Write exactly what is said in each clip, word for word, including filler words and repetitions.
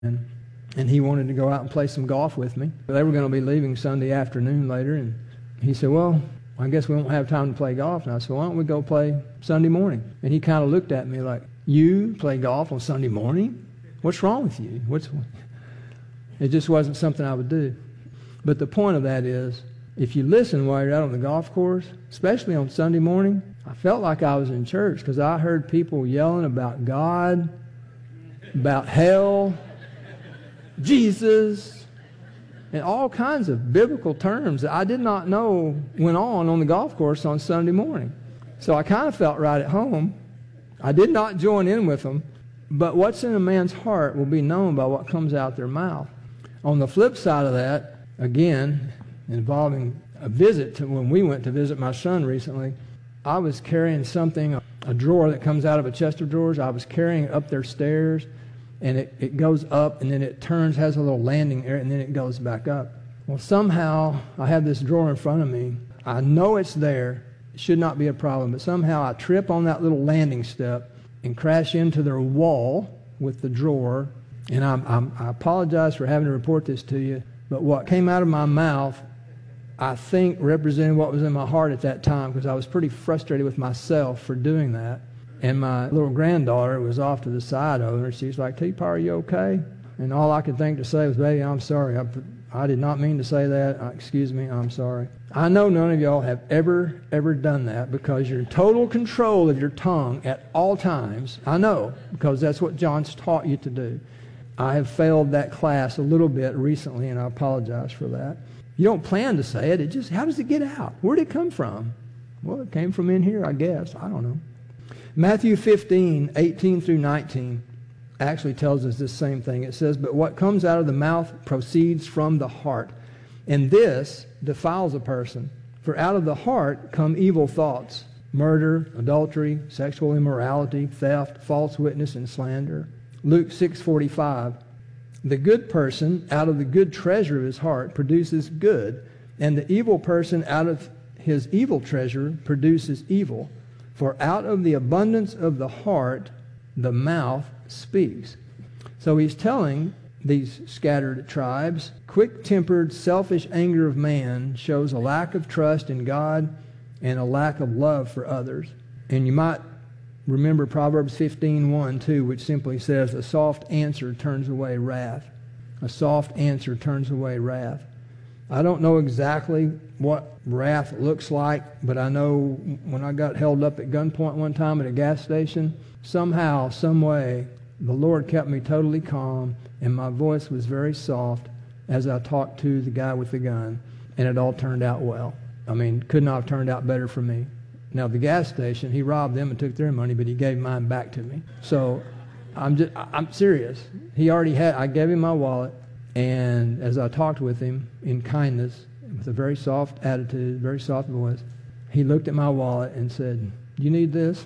And, and he wanted to go out and play some golf with me. They were going to be leaving Sunday afternoon later, and he said, well, I guess we won't have time to play golf. And I said, why don't we go play Sunday morning? And he kind of looked at me like, you play golf on Sunday morning? What's wrong with you? What's? It just wasn't something I would do. But the point of that is, if you listen while you're out on the golf course, especially on Sunday morning, I felt like I was in church because I heard people yelling about God, about hell, Jesus, and all kinds of biblical terms that I did not know went on on the golf course on Sunday morning. So I kind of felt right at home. I did not join in with them, but what's in a man's heart will be known by what comes out their mouth. On the flip side of that, again, involving a visit to when we went to visit my son recently, I was carrying something, a, a drawer that comes out of a chest of drawers. I was carrying it up their stairs, and it, it goes up, and then it turns, has a little landing area, and then it goes back up. Well, somehow, I have this drawer in front of me. I know it's there. It should not be a problem, but somehow I trip on that little landing step and crash into their wall with the drawer. And I'm, I'm, I apologize for having to report this to you, but what came out of my mouth, I think, represented what was in my heart at that time, because I was pretty frustrated with myself for doing that. And my little granddaughter was off to the side of her. She's like, T-Pa, are you okay? And all I could think to say was, baby, I'm sorry. I, I did not mean to say that. Uh, excuse me, I'm sorry. I know none of y'all have ever, ever done that because you're in total control of your tongue at all times. I know, because that's what John's taught you to do. I have failed that class a little bit recently, and I apologize for that. You don't plan to say it. It just, how does it get out? Where did it come from? Well, it came from in here, I guess. I don't know. Matthew fifteen, eighteen through nineteen actually tells us this same thing. It says, but what comes out of the mouth proceeds from the heart, and this defiles a person. For out of the heart come evil thoughts, murder, adultery, sexual immorality, theft, false witness, and slander. Luke six forty-five, the good person out of the good treasure of his heart produces good, and the evil person out of his evil treasure produces evil. For out of the abundance of the heart, the mouth speaks. So he's telling these scattered tribes, quick-tempered, selfish anger of man shows a lack of trust in God and a lack of love for others. And you might remember Proverbs fifteen one, too, which simply says, a soft answer turns away wrath. A soft answer turns away wrath. I don't know exactly what wrath looks like, but I know when I got held up at gunpoint one time at a gas station, somehow, some way, the Lord kept me totally calm, and my voice was very soft as I talked to the guy with the gun, and it all turned out well. I mean, could not have turned out better for me. Now, the gas station, he robbed them and took their money, but he gave mine back to me. So I'm just, I'm serious. He already had, I gave him my wallet, and as I talked with him in kindness, with a very soft attitude, very soft voice, he looked at my wallet and said, you need this?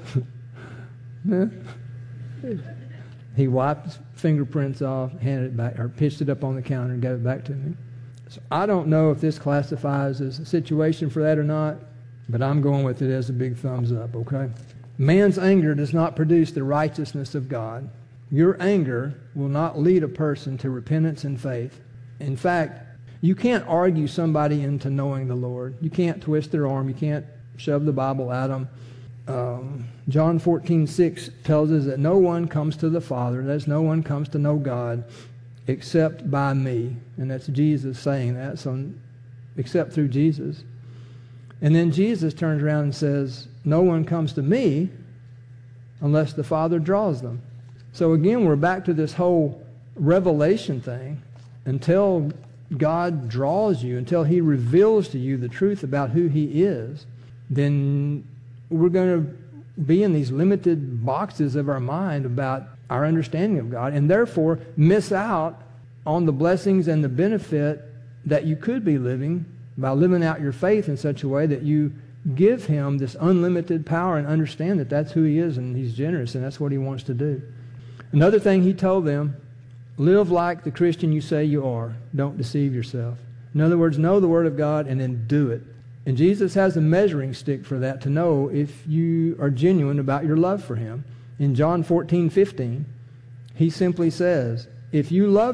He wiped his fingerprints off, handed it back, or pitched it up on the counter and gave it back to me. So I don't know if this classifies as a situation for that or not, but I'm going with it as a big thumbs up, okay? Man's anger does not produce the righteousness of God. Your anger will not lead a person to repentance and faith. In fact, you can't argue somebody into knowing the Lord. You can't twist their arm. You can't shove the Bible at them. Um, John fourteen six tells us that no one comes to the Father, that is, no one comes to know God except by me. And that's Jesus saying that, so except through Jesus. And then Jesus turns around and says, no one comes to me unless the Father draws them. So again, we're back to this whole revelation thing. Until God draws you, until He reveals to you the truth about who He is, then we're going to be in these limited boxes of our mind about our understanding of God, and therefore miss out on the blessings and the benefit that you could be living by living out your faith in such a way that you give Him this unlimited power and understand that that's who He is, and He's generous, and that's what He wants to do. Another thing He told them, live like the Christian you say you are. Don't deceive yourself. In other words, know the Word of God and then do it. And Jesus has a measuring stick for that to know if you are genuine about your love for Him. In John fourteen fifteen, He simply says, if you love